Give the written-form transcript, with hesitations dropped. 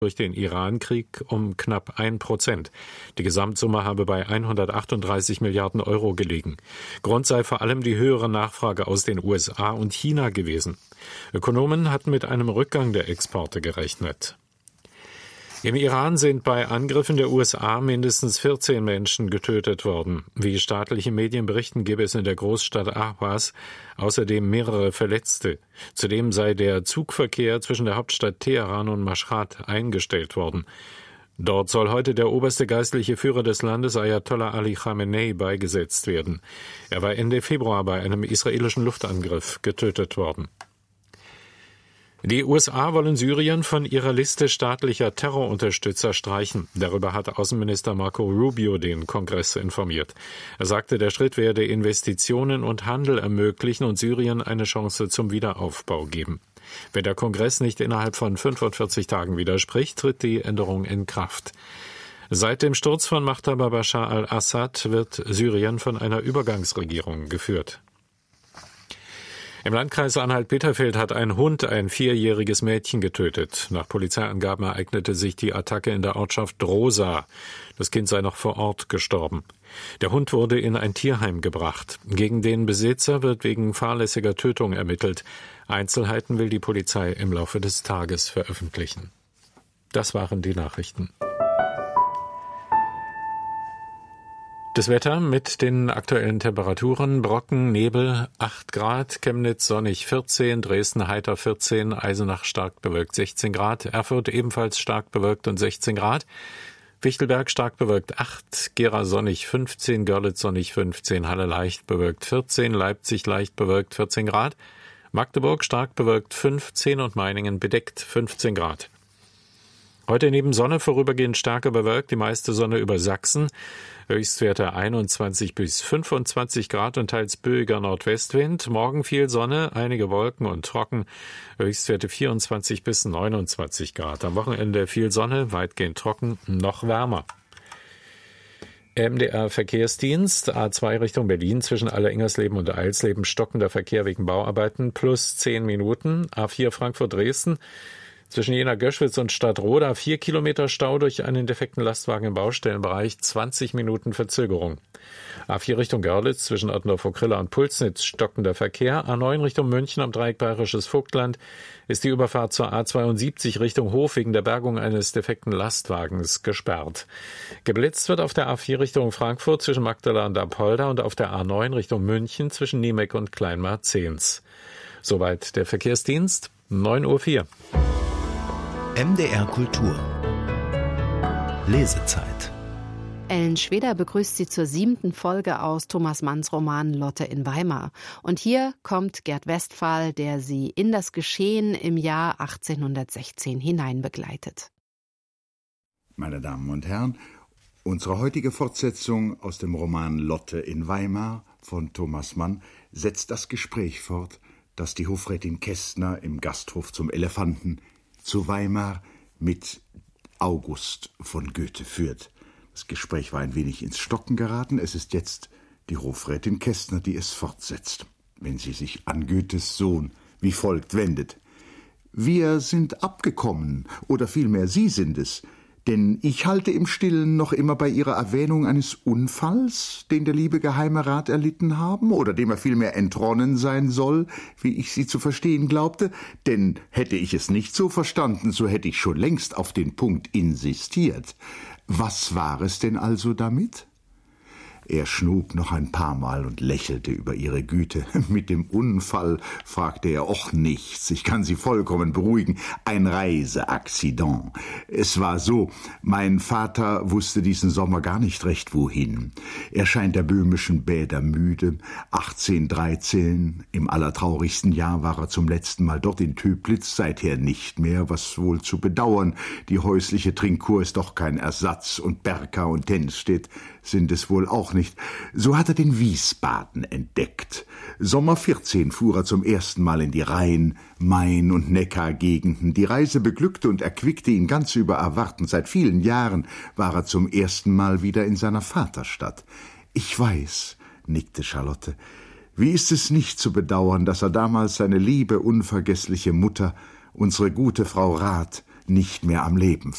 durch den Iran-Krieg um knapp 1%. Die Gesamtsumme habe bei 138 Milliarden Euro gelegen. Grund sei vor allem die höhere Nachfrage aus den USA und China gewesen. Ökonomen hatten mit einem Rückgang der Exporte gerechnet. Im Iran sind bei Angriffen der USA mindestens 14 Menschen getötet worden. Wie staatliche Medien berichten, gebe es in der Großstadt Ahvaz außerdem mehrere Verletzte. Zudem sei der Zugverkehr zwischen der Hauptstadt Teheran und Maschhad eingestellt worden. Dort soll heute der oberste geistliche Führer des Landes, Ayatollah Ali Khamenei, beigesetzt werden. Er war Ende Februar bei einem israelischen Luftangriff getötet worden. Die USA wollen Syrien von ihrer Liste staatlicher Terrorunterstützer streichen. Darüber hat Außenminister Marco Rubio den Kongress informiert. Er sagte, der Schritt werde Investitionen und Handel ermöglichen und Syrien eine Chance zum Wiederaufbau geben. Wenn der Kongress nicht innerhalb von 45 Tagen widerspricht, tritt die Änderung in Kraft. Seit dem Sturz von Machthaber Bashar al-Assad wird Syrien von einer Übergangsregierung geführt. Im Landkreis Anhalt-Bitterfeld hat ein Hund ein 4-jähriges Mädchen getötet. Nach Polizeiangaben ereignete sich die Attacke in der Ortschaft Drosa. Das Kind sei noch vor Ort gestorben. Der Hund wurde in ein Tierheim gebracht. Gegen den Besitzer wird wegen fahrlässiger Tötung ermittelt. Einzelheiten will die Polizei im Laufe des Tages veröffentlichen. Das waren die Nachrichten. Das Wetter mit den aktuellen Temperaturen: Brocken, Nebel 8 Grad, Chemnitz sonnig 14, Dresden heiter 14, Eisenach stark bewölkt 16 Grad, Erfurt ebenfalls stark bewölkt und 16 Grad, Fichtelberg stark bewölkt 8, Gera sonnig 15, Görlitz sonnig 15, Halle leicht bewölkt 14, Leipzig leicht bewölkt 14 Grad, Magdeburg stark bewölkt 15 und Meiningen bedeckt 15 Grad. Heute neben Sonne vorübergehend stärker bewölkt, die meiste Sonne über Sachsen. Höchstwerte 21 bis 25 Grad und teils böiger Nordwestwind. Morgen viel Sonne, einige Wolken und trocken. Höchstwerte 24 bis 29 Grad. Am Wochenende viel Sonne, weitgehend trocken, noch wärmer. MDR-Verkehrsdienst, A2 Richtung Berlin, zwischen Aller-Ingersleben und Eilsleben stockender Verkehr wegen Bauarbeiten, plus 10 Minuten. A4 Frankfurt-Dresden, zwischen Jena-Göschwitz und Stadtroda 4 Kilometer Stau durch einen defekten Lastwagen im Baustellenbereich, 20 Minuten Verzögerung. A4 Richtung Görlitz, zwischen Ottendorf-Okrilla und Pulsnitz stockender Verkehr. A9 Richtung München am Dreieck Bayerisches Vogtland ist die Überfahrt zur A72 Richtung Hof wegen der Bergung eines defekten Lastwagens gesperrt. Geblitzt wird auf der A4 Richtung Frankfurt zwischen Magdala und Apolda und auf der A9 Richtung München zwischen Niemek und Kleinmarzens. Soweit der Verkehrsdienst, 9:04 Uhr. MDR Kultur. Lesezeit. Ellen Schweder begrüßt Sie zur 7. Folge aus Thomas Manns Roman Lotte in Weimar. Und hier kommt Gerd Westphal, der Sie in das Geschehen im Jahr 1816 hineinbegleitet. Meine Damen und Herren, unsere heutige Fortsetzung aus dem Roman Lotte in Weimar von Thomas Mann setzt das Gespräch fort, das die Hofrätin Kästner im Gasthof zum Elefanten zu Weimar mit August von Goethe führt. Das Gespräch war ein wenig ins Stocken geraten. Es ist jetzt die Hofrätin Kästner, die es fortsetzt, wenn sie sich an Goethes Sohn wie folgt wendet. Wir sind abgekommen, oder vielmehr Sie sind es, denn ich halte im Stillen noch immer bei Ihrer Erwähnung eines Unfalls, den der liebe Geheime Rat erlitten haben, oder dem er vielmehr entronnen sein soll, wie ich Sie zu verstehen glaubte, denn hätte ich es nicht so verstanden, so hätte ich schon längst auf den Punkt insistiert. Was war es denn also damit? Er schnub noch ein paar Mal und lächelte über ihre Güte. Mit dem Unfall fragte er, »Och, nichts, ich kann Sie vollkommen beruhigen, ein Reiseaccident. Es war so, mein Vater wusste diesen Sommer gar nicht recht wohin. Er scheint der böhmischen Bäder müde. 1813, im allertraurigsten Jahr, war er zum letzten Mal dort in Töplitz, seither nicht mehr, was wohl zu bedauern. Die häusliche Trinkur ist doch kein Ersatz, und Berka und Tennstedt sind es wohl auch nicht. So hat er den Wiesbaden entdeckt. Sommer 14 fuhr er zum ersten Mal in die Rhein-, Main- und Neckar-Gegenden. Die Reise beglückte und erquickte ihn ganz über Erwarten. Seit vielen Jahren war er zum ersten Mal wieder in seiner Vaterstadt. »Ich weiß«, nickte Charlotte, »wie ist es nicht zu bedauern, dass er damals seine liebe, unvergessliche Mutter, unsere gute Frau Rath, nicht mehr am Leben